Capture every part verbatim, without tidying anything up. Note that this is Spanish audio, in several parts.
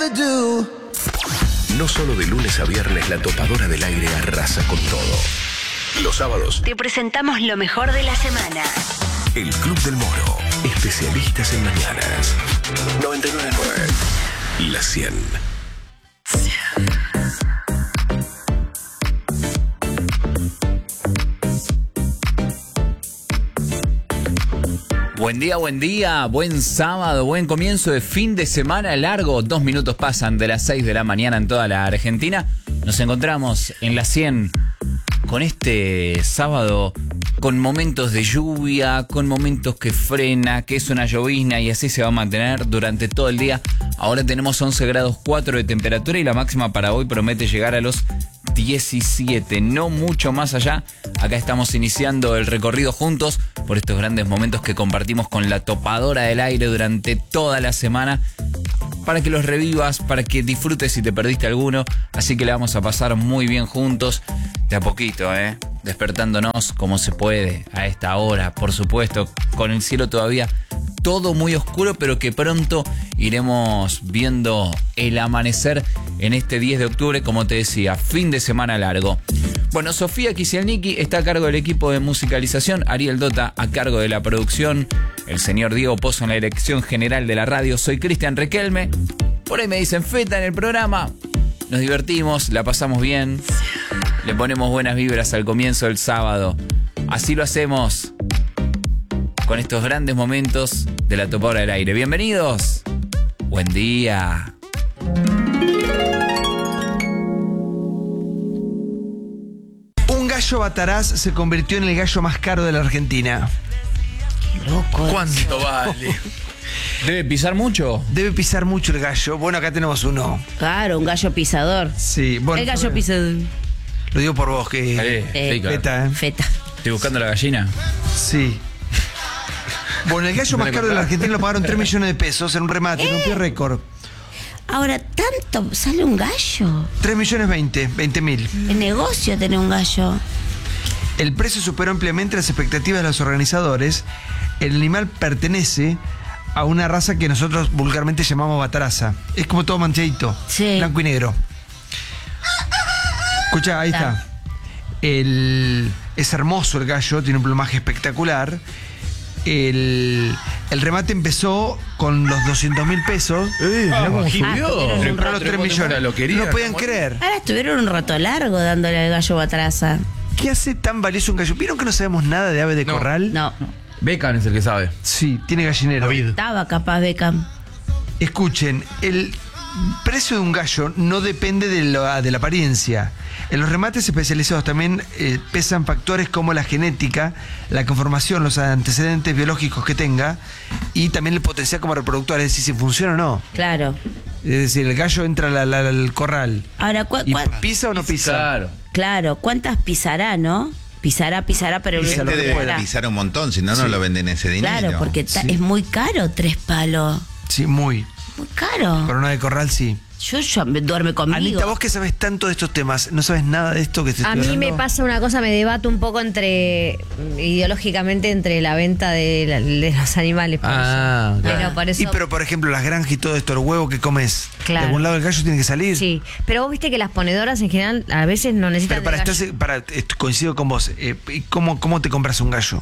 No solo de lunes a viernes la topadora del aire arrasa con todo. Los sábados te presentamos lo mejor de la semana. El Club del Moro, especialistas en mañanas. noventa y nueve punto nueve y la cien. Buen día, buen día, buen sábado, buen comienzo de fin de semana largo. Dos minutos pasan de las seis de la mañana en toda la Argentina. Nos encontramos en la cien con este sábado con momentos de lluvia, con momentos que frena, que es una llovizna y así se va a mantener durante todo el día. Ahora tenemos once grados cuatro de temperatura y la máxima para hoy promete llegar a los diecisiete, no mucho más allá. Acá estamos iniciando el recorrido juntos por estos grandes momentos que compartimos con la topadora del aire durante toda la semana, para que los revivas, para que disfrutes si te perdiste alguno. Así que le vamos a pasar muy bien juntos, de a poquito, ¿eh? Despertándonos como se puede a esta hora, por supuesto, con el cielo todavía todo muy oscuro, pero que pronto iremos viendo el amanecer en este diez de octubre, como te decía, fin de semana largo. Bueno, Sofía Kisielniki está a cargo del equipo de musicalización, Ariel Dota a cargo de la producción, el señor Diego Pozo en la dirección general de la radio. Soy Cristian Requelme, por ahí me dicen Feta en el programa. Nos divertimos, la pasamos bien, le ponemos buenas vibras al comienzo del sábado. Así lo hacemos con estos grandes momentos de la topadora del aire. Bienvenidos. Buen día. Un gallo bataraz se convirtió en el gallo más caro de la Argentina. Qué loco. ¿Cuánto vale? ¿Debe pisar mucho? Debe pisar mucho el gallo. Bueno, acá tenemos uno. Claro, un gallo pisador. Sí, bueno. El gallo pisador. Lo digo por vos, que... Eh, Eh, sí, claro. Feta, ¿eh? Feta. Estoy buscando la gallina. Sí. Bueno, el gallo más caro de la Argentina lo pagaron tres millones de pesos en un remate, rompió récord. Ahora, ¿tanto sale un gallo? tres millones veinte, veinte mil. El negocio tener un gallo. El precio superó ampliamente las expectativas de los organizadores. El animal pertenece a una raza que nosotros vulgarmente llamamos bataraza. Es como todo manchadito, Sí. blanco y negro. Escucha, ahí está. El, es hermoso el gallo, tiene un plumaje espectacular. El, el remate empezó con los doscientos mil pesos. Eh, Ah, Compró tuvieron un los rato- tres millones. lo quería, no podían ¿no? creer. Ahora estuvieron un rato largo dándole al gallo batraza. ¿Qué hace tan valioso un gallo? ¿Vieron que no sabemos nada de ave de No. corral? No, Beckham es el que sabe. Sí, tiene gallinero. estaba capaz Beckham. Escuchen, el precio de un gallo no depende de la, de la apariencia. En los remates especializados también eh, pesan factores como la genética, la conformación, los antecedentes biológicos que tenga y también el potencial como reproductor, es decir, si funciona o no. Claro. Es decir, el gallo entra la- la- al corral Ahora, ¿cu y cuán- pisa o no pisa. Claro. claro, ¿cuántas pisará, no? Pisará, pisará, pero Pisa luego lo que Gente debe pueda. pisar un montón, si no, no lo venden ese dinero. Claro, porque ta- Sí. es muy caro tres palos. Sí, muy. Muy caro. Corona de corral, sí. Yo, yo me duerme conmigo. Anita, vos que sabes tanto de estos temas, ¿no sabes nada de esto que te A estoy mí me hablando? pasa una cosa, me debato un poco entre, ideológicamente, entre la venta de, la- de los animales. Por Ah, eso. claro. Pero por eso. Y pero, por ejemplo, las granjas y todo esto, el huevo que comes, Claro. de algún lado el gallo tiene que salir. Sí, pero vos viste que las ponedoras en general a veces no necesitan. Pero para, del estás, gallo. para est- coincido con vos, eh, ¿y ¿cómo, ¿cómo te compras un gallo?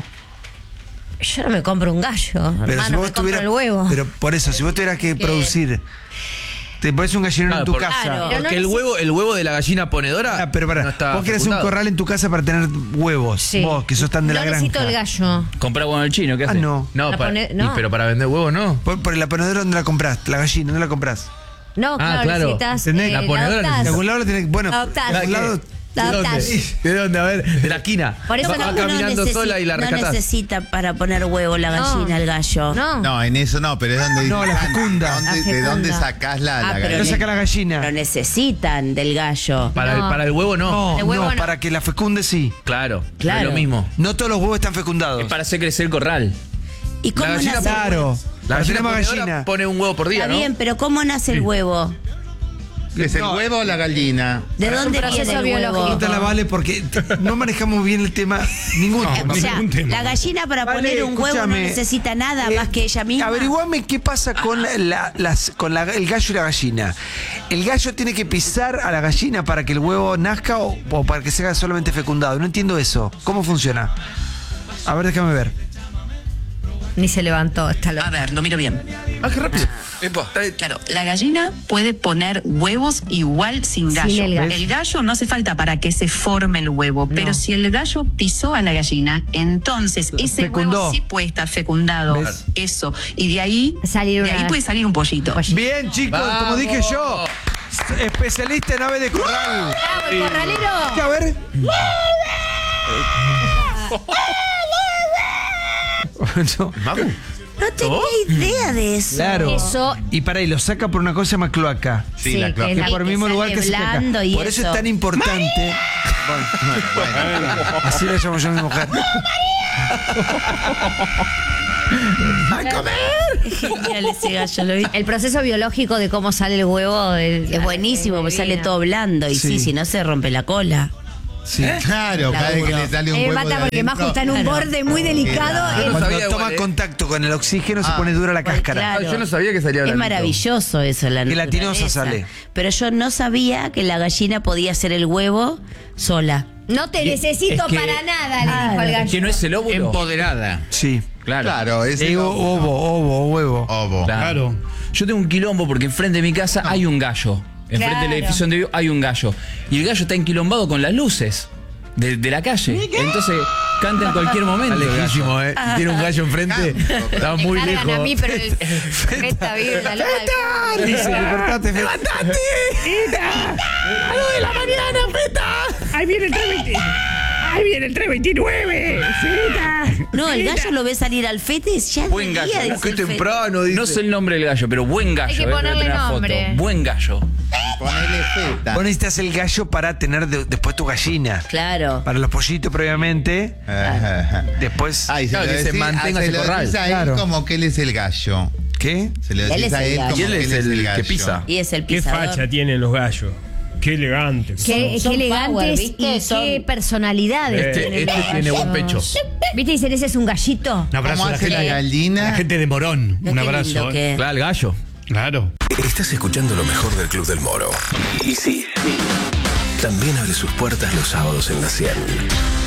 Yo no me compro un gallo, hermano, me compro el huevo. Pero por eso, si vos tuvieras que ¿Qué? producir, te pones un gallinero Claro, en tu por- casa. Claro. Porque no el neces- huevo, el huevo de la gallina ponedora. Ah, pero para, no está vos querés un facultado. corral en tu casa para tener huevos, Sí. vos que sos tan de no la granja. necesito el gallo. Comprar bueno el chino, ¿qué Ah, hace? no. No, La para, pone- y- no. pero para vender huevo no. Por, por la ponedora, ¿dónde la compras? La gallina, ¿dónde la compras? No, claro, Ah, claro. necesitas. ¿Entendés? La ponedora adoptás. De algún lado la tenés que. Bueno, Adoptás. de algún lado. ¿De Adoptás. dónde? ¿De dónde? A ver, de la esquina. Por eso va, no- va no caminando necesi- sola y la no rescatás. necesita para poner huevo la No. gallina, el gallo. No. No, en eso no, pero es donde... No, la fecunda. ¿Dónde- La ¿De fecunda. dónde sacás la, Ah, la pero gallina? No saca la gallina. Pero necesitan del gallo. Para, el, No. para el huevo no. No, El huevo no, no. para que la fecunde sí. Claro, Claro. es lo mismo. No todos los huevos están fecundados. Es para hacer crecer el corral. ¿Y cómo La gallina, nace? Claro. La Para tener gallina más ponedora gallina. pone un huevo por día, Está ¿no? bien, pero ¿cómo nace el huevo? ¿Es el No, huevo o la gallina? ¿De dónde proceso viene el biológico. huevo? Pregúntale a Vale porque t- no manejamos bien el tema. Ningún tema. O sea, ningún tema. la gallina para Vale, poner un huevo no escúchame. necesita nada Eh, más que ella misma. Averiguame qué pasa con, la, las, con la- el gallo y la gallina. ¿El gallo tiene que pisar a la gallina para que el huevo nazca o, o para que sea solamente fecundado? No entiendo eso. ¿Cómo funciona? A ver, déjame ver. Ni se levantó, está A loco. ver, lo miro bien. Ah, qué rápido. Claro, la gallina puede poner huevos igual sin gallo. Sin el gallo. El gallo no hace falta para que se forme el huevo, pero si el gallo pisó a la gallina, entonces ese Fecundó. huevo sí puede estar fecundado. ¿Ves? Eso. Y de ahí, Salir de una- ahí puede salir un pollito. Bien, chicos, como ¡Vamos! dije yo, especialista en ave de corral. ¡Vamos, corralero! A ver. No. No tenía idea de eso. Claro. Eso- Y para ahí lo saca por una cosa que se llama cloaca. Sí, Sí, la que cloaca. es Que la- por el que mismo sale lugar que se blando saca. y Por eso es eso. tan importante. Bueno, Así le llamo yo a mi mujer. Genial ese gallo, lo vi. El proceso biológico de cómo sale el huevo de- Es buenísimo, porque sale todo blando y sí, Sí. si no se rompe la cola. Sí. claro, cada vez que le sale un Eh, huevo mata de porque adentro, Majo está en un Claro. borde muy delicado. Claro. eh, no Cuando sabía toma igual, ¿eh? contacto con el oxígeno se pone dura la Pues cáscara. claro. Yo no sabía que salía Es blandito. maravilloso eso, la Gelatinosa naturaleza. sale. Pero yo no sabía que la gallina podía hacer el huevo sola. No te necesito es que- para nada, le dijo el gallo. ¿Que no es el óvulo? Empoderada. Sí. Claro. Claro, es el Ego, ovo. ovo, ovo, huevo. Ovo. Claro. Yo tengo un quilombo porque enfrente de mi casa hay un gallo. Enfrente Claro. del edificio donde vivo hay un gallo. Y el gallo está enquilombado con las luces de, de la calle. Entonces canta en cualquier momento. Está el gallo. lejísimo, ¿eh? Tiene un gallo enfrente. Está Me muy cargan lejos. a mí, pero el Feta vive la luz del- Dice, despertate, Fe. Ahí viene el trescientos veinte. Ahí viene el trescientos veintinueve. Feta. No, el gallo lo ve salir al fete, ya Buen debería gallo. de Uh, qué ser fete. temprano, dice. No sé el nombre del gallo, pero buen gallo. Hay que eh, voy a ponerle tener una foto. nombre. Buen gallo. Ponele feta. Vos necesitas el gallo para tener de- después tu gallina. Claro. Para los pollitos previamente. Ajá. Después. Ay, se Claro, lo que se decís- mantenga ah, ese se lo corral. decís a él Claro. como que él es el gallo. ¿Qué? Se lo Él decís es a el él gallo. como Y él que es él es el el que gallo. pisa. Y es el Qué pisador. facha tienen los gallos. Qué elegante. que Qué, son. qué elegantes power, ¿viste? y Son- qué personalidades Este- tienen este los tiene buen gallos. pecho. ¿Viste? Dicen, ese es un gallito. Un abrazo ¿Cómo a la hace gente, la a gallina? la gente de Morón. Qué Un lindo abrazo. que ¿eh? es. Claro, el gallo. Claro. Estás escuchando lo mejor del Club del Moro. Y sí, también abre sus puertas los sábados en la cien.